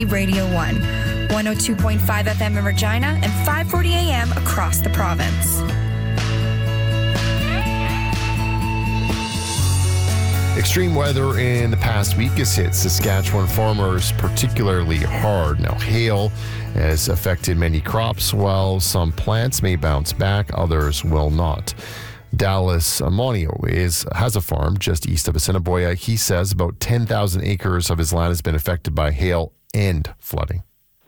Radio 1, 102.5 FM in Regina, and 540 AM across the province. Extreme weather in the past week has hit Saskatchewan farmers particularly hard. Now, hail has affected many crops. While some plants may bounce back, others will not. Dallas Monio has a farm just east of Assiniboia. He says about 10,000 acres of his land has been affected by hail and flooding.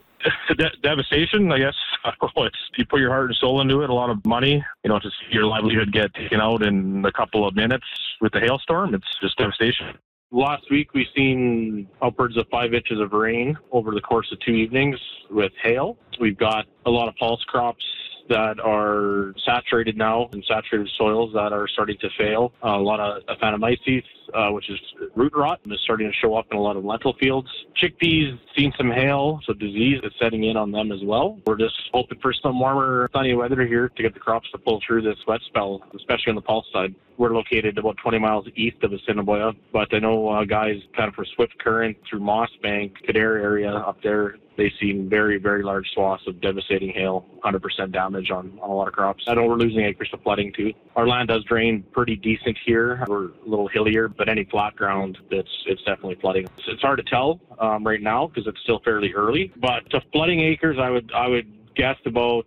Devastation, I guess. You put your heart and soul into it, a lot of money, to see your livelihood get taken out in a couple of minutes with the hailstorm. It's just devastation. Last week, we've seen upwards of 5 inches of rain over the course of 2 evenings with hail. We've got a lot of pulse crops that are saturated now in saturated soils that are starting to fail. A lot of Aphanomyces, which is root rot, is starting to show up in a lot of lentil fields. Chickpeas seen some hail, so disease is setting in on them as well. We're just hoping for some warmer, sunny weather here to get the crops to pull through this wet spell, especially on the pulse side. We're located about 20 miles east of Assiniboia, but I know guys kind of for Swift Current through Mossbank, Kildare area up there, they've seen very, very large swaths of devastating hail, 100% damage on a lot of crops. I know we're losing acres to flooding too. Our land does drain pretty decent here. We're a little hillier, but any flat ground, it's definitely flooding. It's hard to tell right now because it's still fairly early, but to flooding acres, I would guess about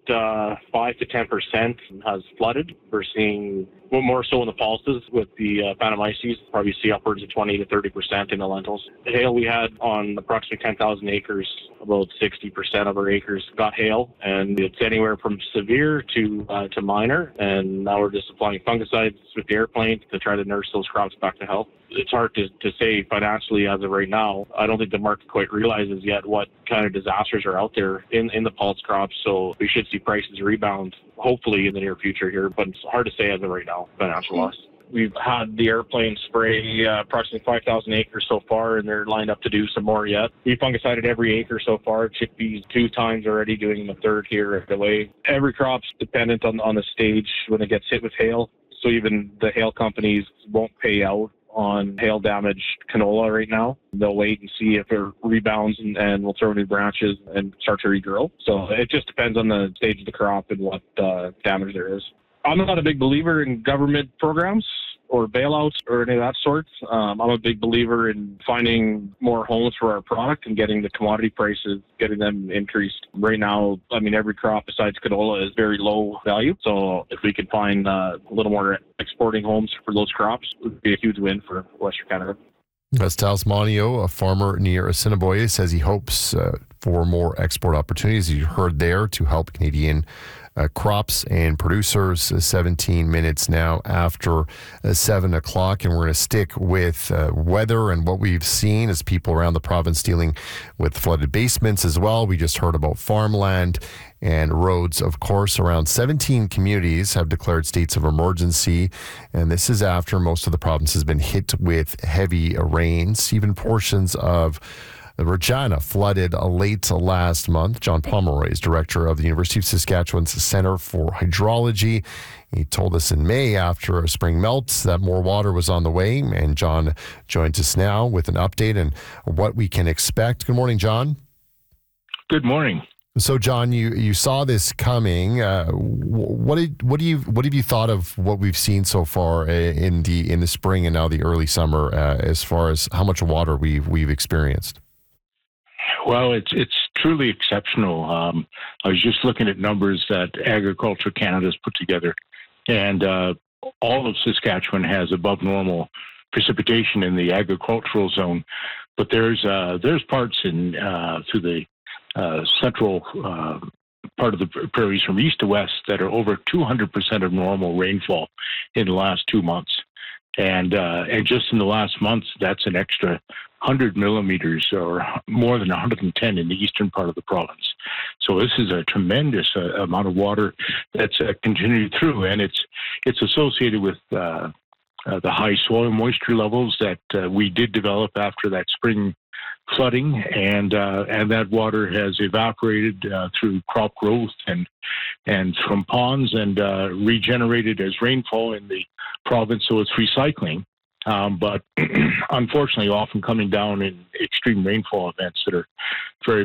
5 to 10% has flooded. We're seeing more so in the pulses with the Aphanomyces. Probably see upwards of 20 to 30% in the lentils. The hail we had on approximately 10,000 acres, about 60% of our acres got hail, and it's anywhere from severe to minor. And now we're just applying fungicides with the airplane to try to nurse those crops back to health. It's hard to say financially as of right now. I don't think the market quite realizes yet what kind of disasters are out there in the pulse crops. So we should see prices rebound, hopefully in the near future here, but it's hard to say as of right now, financial loss. We've had the airplane spray approximately 5,000 acres so far, and they're lined up to do some more yet. We fungicided every acre so far. Chickpeas 2 times already, doing the third here right away. Every crop's dependent on the stage when it gets hit with hail. So even the hail companies won't pay out on hail damaged canola right now. They'll wait and see if it rebounds and we'll throw new branches and start to regrow. So it just depends on the stage of the crop and what damage there is. I'm not a big believer in government programs or bailouts or any of that sort. I'm a big believer in finding more homes for our product and getting the commodity prices, getting them increased. Right now, every crop besides canola is very low value. So if we could find a little more exporting homes for those crops, it would be a huge win for Western Canada. That's Dallas Monio, a farmer near Assiniboia, says he hopes for more export opportunities, you heard there, to help Canadian crops and producers. 17 minutes now after 7 o'clock, and we're going to stick with weather and what we've seen as people around the province dealing with flooded basements as well. We just heard about farmland and roads. Of course, around 17 communities have declared states of emergency, and this is after most of the province has been hit with heavy rains. Even portions of Regina flooded late last month. John Pomeroy is director of the University of Saskatchewan's Centre for Hydrology. He told us in May, after a spring melt, that more water was on the way. And John joins us now with an update and what we can expect. Good morning, John. Good morning. So, John, you saw this coming. What have you thought of what we've seen so far in the spring and now the early summer, as far as how much water we've experienced? Well, it's truly exceptional. I was just looking at numbers that Agriculture Canada's put together, and all of Saskatchewan has above normal precipitation in the agricultural zone, but there's parts in through the central part of the prairies from east to west that are over 200% of normal rainfall in the last 2 months. And just in the last month, that's an extra 100 millimeters or more than 110 in the eastern part of the province. So this is a tremendous amount of water that's continued through, and it's associated with the high soil moisture levels that we did develop after that spring flooding, and that water has evaporated through crop growth and from ponds and regenerated as rainfall in the province. So it's recycling but unfortunately often coming down in extreme rainfall events that are very,